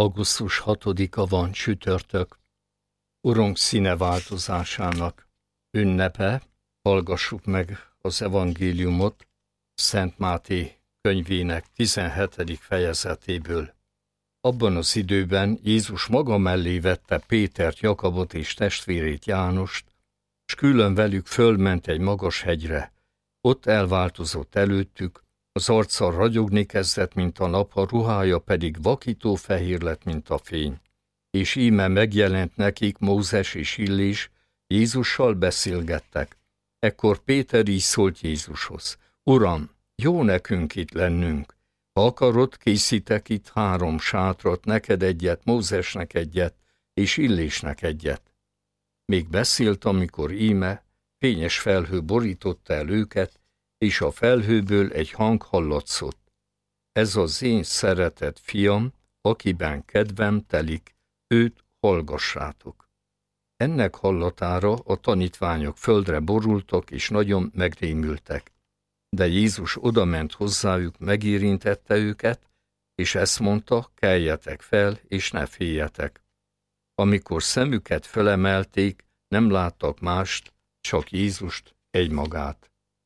Augusztus 6-a van, csütörtök, Urunk színe változásának ünnepe. Hallgassuk meg az evangéliumot Szent Máté könyvének 17. fejezetéből. Abban az időben Jézus maga mellé vette Pétert, Jakabot és testvérét Jánost, s külön velük fölment egy magas hegyre. Ott elváltozott előttük, az arca ragyogni kezdett, mint a nap, a ruhája pedig vakító fehér lett, mint a fény. És íme megjelent nekik Mózes és Illés, Jézussal beszélgettek. Ekkor Péter így szólt Jézushoz: Uram, jó nekünk itt lennünk. Ha akarod, készítek itt 3 sátrat, neked egyet, Mózesnek egyet, és Illésnek egyet. Még beszélt, amikor íme fényes felhő borította el őket, és a felhőből egy hang hallatszott: Ez az én szeretett fiam, akiben kedvem telik, őt hallgassátok. Ennek hallatára a tanítványok földre borultak, és nagyon megrémültek. De Jézus odament hozzájuk, megérintette őket, és ezt mondta: keljetek fel, és ne féljetek. Amikor szemüket fölemelték, nem láttak mást, csak Jézust egymagát.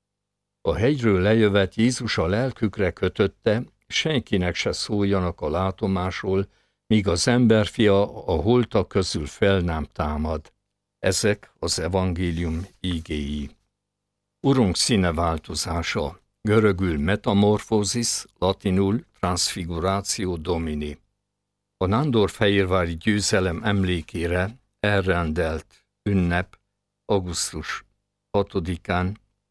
A hegyről lejövet Jézus a lelkükre kötötte, senkinek se szóljanak a látomásról, míg az emberfia a holtak közül fel nem támad. Ezek az evangélium ígéi. Urunk színe változása, görögül metamorfózis, latinul transfiguratio Domini. A nándorfehérvári győzelem emlékére elrendelt ünnep augusztus 6-án,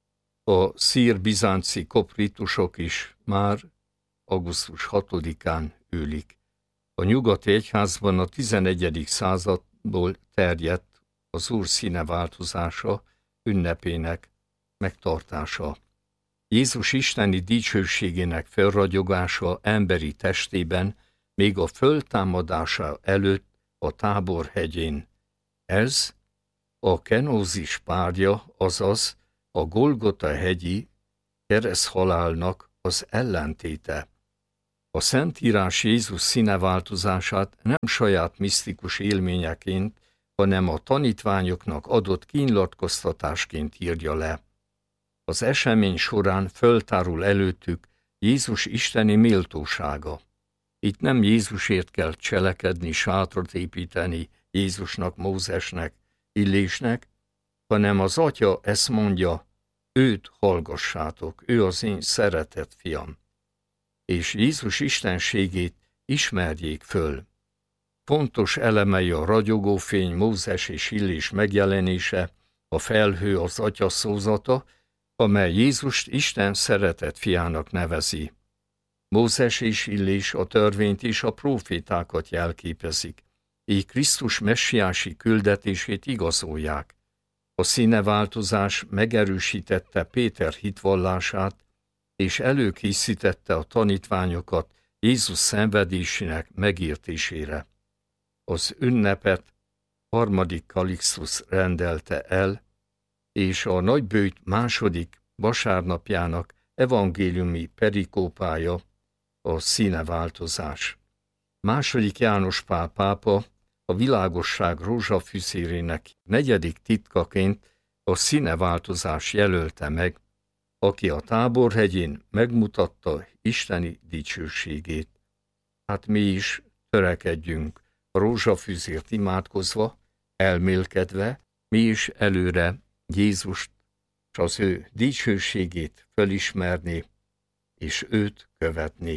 a szír-bizánci koprítusok is már augusztus 6-án ülik. A nyugati egyházban a 11. századból terjedt az Úr színe változása ünnepének megtartása. Jézus isteni dicsőségének felragyogása emberi testében még a föltámadása előtt a Tábor hegyén. Ez a kenózis párja, azaz a Golgota hegyi kereszthalálnak az ellentéte. A Szentírás Jézus színeváltozását nem saját misztikus élményeként, hanem a tanítványoknak adott kínlatkoztatásként írja le. Az esemény során föltárul előttük Jézus isteni méltósága. Itt nem Jézusért kell cselekedni, sátrat építeni Jézusnak, Mózesnek, Illésnek, hanem az Atya ezt mondja: őt hallgassátok, ő az én szeretett fiam. És Jézus istenségét ismerjék föl. Fontos elemei a ragyogó fény, Mózes és Illés megjelenése, a felhő az Atya szózata, amely Jézust Isten szeretett fiának nevezi. Mózes és Illés a törvényt és a prófétákat jelképezik, így Krisztus messiási küldetését igazolják. A színeváltozás megerősítette Péter hitvallását, és előkészítette a tanítványokat Jézus szenvedésének megértésére. Az ünnepet 3. Kalixtus rendelte el, és a nagybőjt 2. vasárnapjának evangéliumi perikópája a színeváltozás. 2. János Pál pápa a világosság rózsafűszérének 4. titkaként a színeváltozás jelölte meg, aki a Tábor hegyén megmutatta isteni dicsőségét. Hát mi is törekedjünk a rózsafűzért imádkozva, elmélkedve, mi is előre Jézust és az ő dicsőségét felismerni, és őt követni.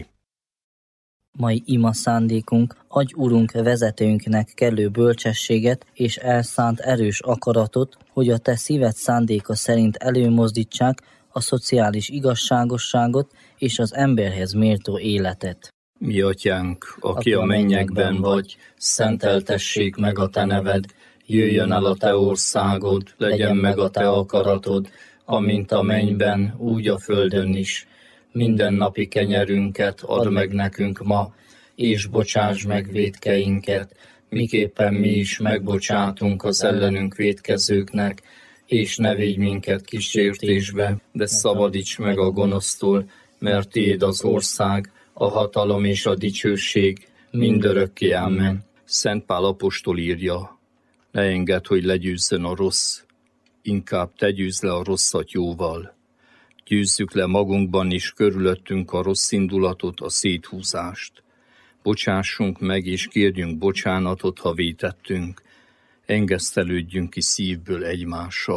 Mai ima szándékunk: adj Urunk vezetőnknek kellő bölcsességet és elszánt erős akaratot, hogy a te szíved szándéka szerint előmozdítsák a szociális igazságosságot és az emberhez méltó életet. Mi atyánk, aki a mennyekben vagy, szenteltessék meg a te neved, jöjjön el a te országod, legyen meg a te akaratod, amint a mennyben, úgy a földön is. Minden napi kenyerünket add meg nekünk ma, és bocsáss meg vétkeinket, miképpen mi is megbocsátunk az ellenünk vétkezőknek, és ne védj minket kísértésbe, de szabadíts meg a gonosztól, mert tiéd az ország, a hatalom és a dicsőség mindörökké. Amen. Szent Pál apostol írja, ne engedd, hogy legyőzzön a rossz, inkább te győzd le a rosszat jóval. Győzzük le magunkban is körülöttünk a rossz indulatot, a széthúzást. Bocsássunk meg és kérjünk bocsánatot, ha vétettünk. Engesztelődjünk ki szívből egymással.